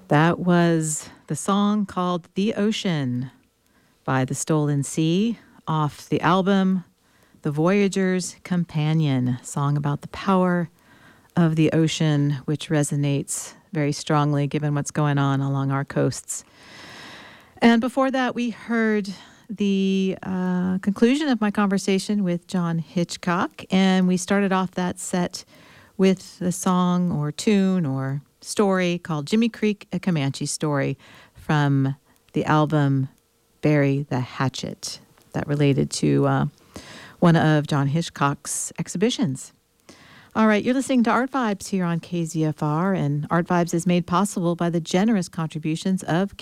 That was the song called The Ocean by The Stolen Sea off the album The Voyager's Companion, song about the power of the ocean, which resonates very strongly given what's going on along our coasts. And before that, we heard the conclusion of my conversation with John Hitchcock, and we started off that set with the song or tune or story called Jimmy Creek, a Comanche Story from the album Bury the Hatchet that related to one of John Hitchcock's exhibitions. All right, you're listening to Art Vibes here on KZFR, and Art Vibes is made possible by the generous contributions of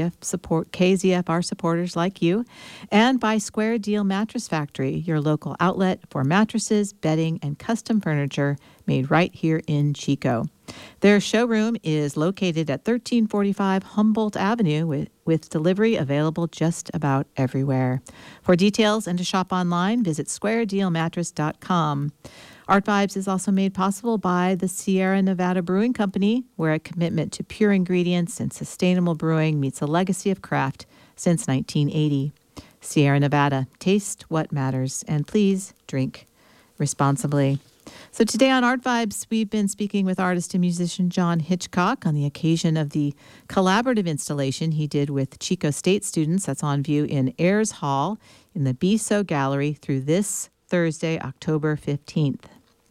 KZFR supporters like you, and by Square Deal Mattress Factory, your local outlet for mattresses, bedding, and custom furniture made right here in Chico. Their showroom is located at 1345 Humboldt Avenue with delivery available just about everywhere. For details and to shop online, visit squaredealmattress.com. Art Vibes is also made possible by the Sierra Nevada Brewing Company, where a commitment to pure ingredients and sustainable brewing meets a legacy of craft since 1980. Sierra Nevada, taste what matters, and please drink responsibly. So today on Art Vibes, we've been speaking with artist and musician John Hitchcock on the occasion of the collaborative installation he did with Chico State students that's on view in Ayers Hall in the BSO Gallery through this Thursday, October 15th.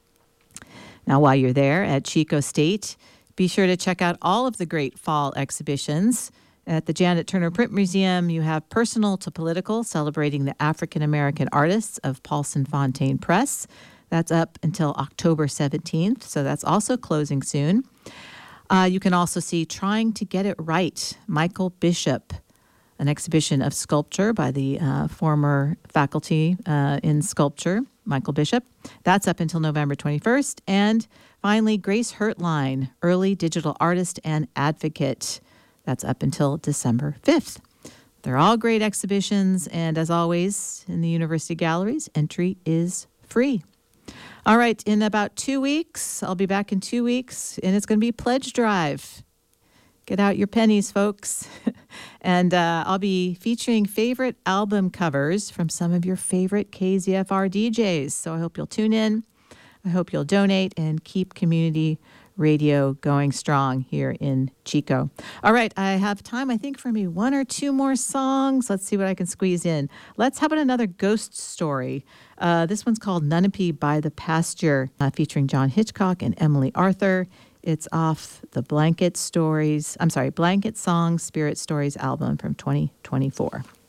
Now, while you're there at Chico State, be sure to check out all of the great fall exhibitions. At the Janet Turner Print Museum, you have Personal to Political, celebrating the African-American artists of Paulson Fontaine Press. That's up until October 17th, so that's also closing soon. You can also see Trying to Get It Right, Michael Bishop, an exhibition of sculpture by the former faculty in sculpture, Michael Bishop. That's up until November 21st. And finally, Grace Hertline, early digital artist and advocate. That's up until December 5th. They're all great exhibitions, and as always, in the university galleries, entry is free. All right, in about 2 weeks, I'll be back in 2 weeks, and it's going to be Pledge Drive. Get out your pennies, folks. And I'll be featuring favorite album covers from some of your favorite KZFR DJs. So I hope you'll tune in. I hope you'll donate and keep community radio going strong here in Chico. All right, I have time, I think, for maybe one or two more songs. Let's see what I can squeeze in. How about another ghost story? This one's called Nunapee by the Pasture, featuring John Hitchcock and Emily Arthur. It's off the Blanket Songs, Spirit Stories album from 2024.